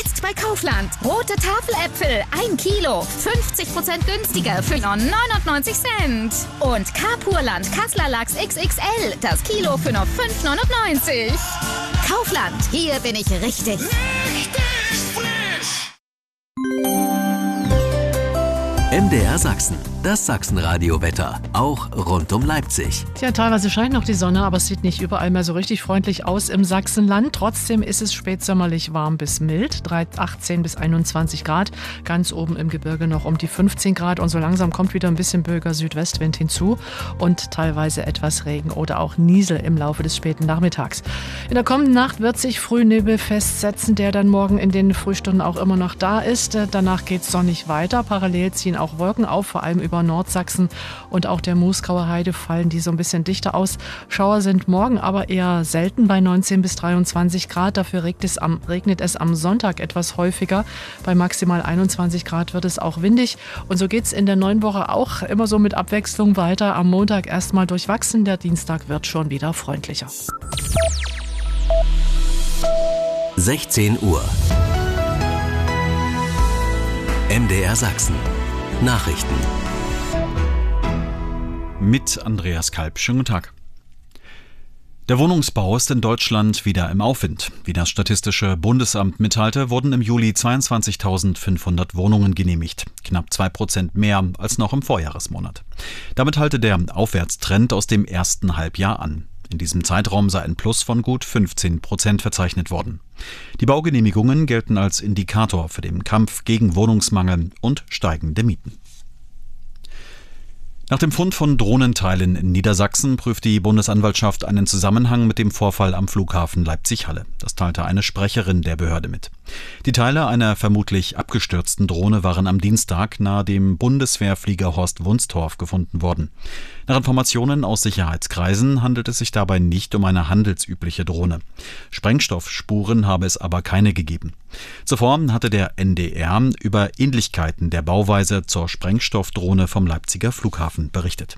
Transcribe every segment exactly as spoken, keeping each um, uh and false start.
Jetzt bei Kaufland. Rote Tafeläpfel, ein Kilo, fünfzig Prozent günstiger für nur neunundneunzig Cent. Und Carpurland Kasseler Lachs X X L, das Kilo für nur fünf neunundneunzig. Kaufland, hier bin ich richtig. Richtig frisch! M D R Sachsen, das Sachsenradio-Wetter, auch rund um Leipzig. Tja, teilweise scheint noch die Sonne, aber es sieht nicht überall mehr so richtig freundlich aus im Sachsenland. Trotzdem ist es spätsommerlich warm bis mild, achtzehn bis einundzwanzig Grad. Ganz oben im Gebirge noch um die fünfzehn Grad und so langsam kommt wieder ein bisschen böiger Südwestwind hinzu und teilweise etwas Regen oder auch Niesel im Laufe des späten Nachmittags. In der kommenden Nacht wird sich Frühnebel festsetzen, der dann morgen in den Frühstunden auch immer noch da ist. Danach geht es sonnig weiter. Parallel ziehen auch Wolken auf, vor allem über Nordsachsen und auch der Moosgauer Heide fallen die so ein bisschen dichter aus. Schauer sind morgen aber eher selten bei neunzehn bis dreiundzwanzig Grad. Dafür regnet es, am, regnet es am Sonntag etwas häufiger. Bei maximal einundzwanzig Grad wird es auch windig. Und so geht es in der neuen Woche auch immer so mit Abwechslung weiter. Am Montag erstmal durchwachsen. Der Dienstag wird schon wieder freundlicher. sechzehn Uhr. M D R Sachsen. Nachrichten. Mit Andreas Kalb. Schönen guten Tag. Der Wohnungsbau ist in Deutschland wieder im Aufwind. Wie das Statistische Bundesamt mitteilte, wurden im Juli zweiundzwanzigtausendfünfhundert Wohnungen genehmigt. Knapp zwei Prozent mehr als noch im Vorjahresmonat. Damit halte der Aufwärtstrend aus dem ersten Halbjahr an. In diesem Zeitraum sei ein Plus von gut fünfzehn Prozent verzeichnet worden. Die Baugenehmigungen gelten als Indikator für den Kampf gegen Wohnungsmangel und steigende Mieten. Nach dem Fund von Drohnenteilen in Niedersachsen prüft die Bundesanwaltschaft einen Zusammenhang mit dem Vorfall am Flughafen Leipzig-Halle. Das teilte eine Sprecherin der Behörde mit. Die Teile einer vermutlich abgestürzten Drohne waren am Dienstag nahe dem Bundeswehrflieger Horst Wunstorf gefunden worden. Nach Informationen aus Sicherheitskreisen handelt es sich dabei nicht um eine handelsübliche Drohne. Sprengstoffspuren habe es aber keine gegeben. Zuvor hatte der N D R über Ähnlichkeiten der Bauweise zur Sprengstoffdrohne vom Leipziger Flughafen berichtet.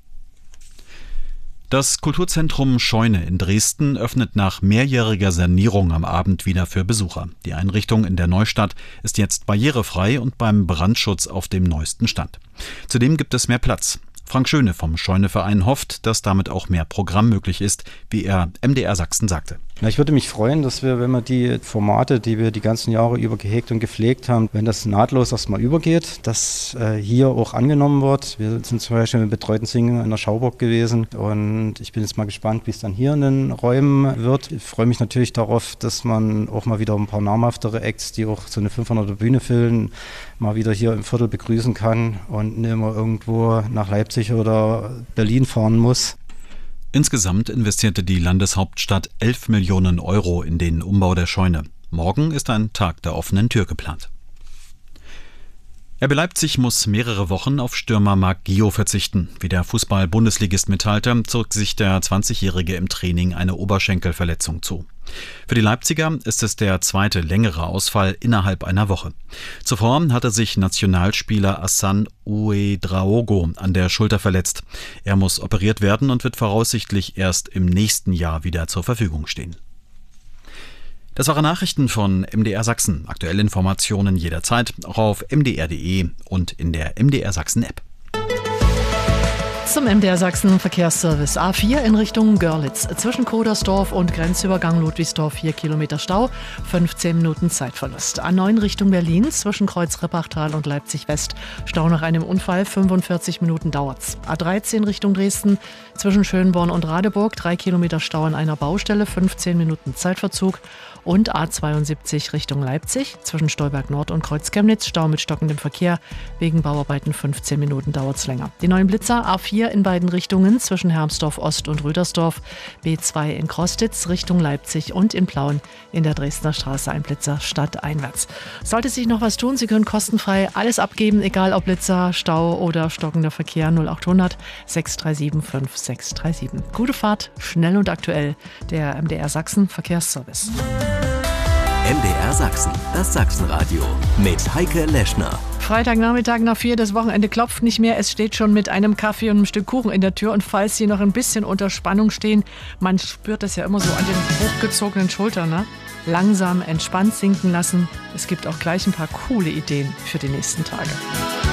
Das Kulturzentrum Scheune in Dresden öffnet nach mehrjähriger Sanierung am Abend wieder für Besucher. Die Einrichtung in der Neustadt ist jetzt barrierefrei und beim Brandschutz auf dem neuesten Stand. Zudem gibt es mehr Platz. Frank Schöne vom Scheuneverein hofft, dass damit auch mehr Programm möglich ist, wie er M D R Sachsen sagte. Na, ich würde mich freuen, dass wir, wenn wir die Formate, die wir die ganzen Jahre über gehegt und gepflegt haben, wenn das nahtlos erstmal übergeht, dass äh, hier auch angenommen wird. Wir sind zum Beispiel mit betreuten Singen in der Schauburg gewesen und ich bin jetzt mal gespannt, wie es dann hier in den Räumen wird. Ich freue mich natürlich darauf, dass man auch mal wieder ein paar namhaftere Acts, die auch so eine fünfhunderter Bühne füllen, mal wieder hier im Viertel begrüßen kann und nicht immer irgendwo nach Leipzig oder Berlin fahren muss. Insgesamt investierte die Landeshauptstadt elf Millionen Euro in den Umbau der Scheune. Morgen ist ein Tag der offenen Tür geplant. R B Leipzig muss mehrere Wochen auf Stürmer Marc Gio verzichten. Wie der Fußball-Bundesligist mitteilte, zog sich der zwanzigjährige im Training eine Oberschenkelverletzung zu. Für die Leipziger ist es der zweite längere Ausfall innerhalb einer Woche. Zuvor hatte sich Nationalspieler Hassan Ouedraogo an der Schulter verletzt. Er muss operiert werden und wird voraussichtlich erst im nächsten Jahr wieder zur Verfügung stehen. Das waren Nachrichten von M D R Sachsen. Aktuelle Informationen jederzeit auch auf m d r punkt d e und in der M D R Sachsen App. Zum M D R Sachsen Verkehrsservice. A vier in Richtung Görlitz. Zwischen Kodersdorf und Grenzübergang Ludwigsdorf vier Kilometer Stau, fünfzehn Minuten Zeitverlust. A neun Richtung Berlin zwischen Kreuz Rippachtal und Leipzig West. Stau nach einem Unfall, fünfundvierzig Minuten dauert's. A dreizehn Richtung Dresden zwischen Schönborn und Radeburg, drei Kilometer Stau an einer Baustelle, fünfzehn Minuten Zeitverzug. Und A zweiundsiebzig Richtung Leipzig zwischen Stolberg Nord und Kreuz Chemnitz. Stau mit stockendem Verkehr. Wegen Bauarbeiten fünfzehn Minuten dauert's länger. Die neuen Blitzer A vier in beiden Richtungen zwischen Hermsdorf Ost und Rüdersdorf. B zwei in Krostitz Richtung Leipzig und in Plauen in der Dresdner Straße ein Blitzer stadteinwärts. Sollte sich noch was tun, Sie können kostenfrei alles abgeben, egal ob Blitzer, Stau oder stockender Verkehr. null achthundert sechs drei sieben fünf sechs drei sieben. Gute Fahrt, schnell und aktuell. Der M D R Sachsen Verkehrsservice. M D R Sachsen, das Sachsenradio mit Heike Leschner. Freitagnachmittag nach vier, das Wochenende klopft nicht mehr. Es steht schon mit einem Kaffee und einem Stück Kuchen in der Tür. Und falls Sie noch ein bisschen unter Spannung stehen, man spürt das ja immer so an den hochgezogenen Schultern, ne? langsam entspannt sinken lassen. Es gibt auch gleich ein paar coole Ideen für die nächsten Tage.